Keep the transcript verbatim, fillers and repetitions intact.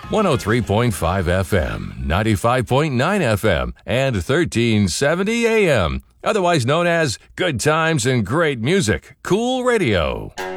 one oh three point five F M, ninety-five point nine F M, and thirteen seventy A M. Otherwise known as Good Times and Great Music, Cool Radio.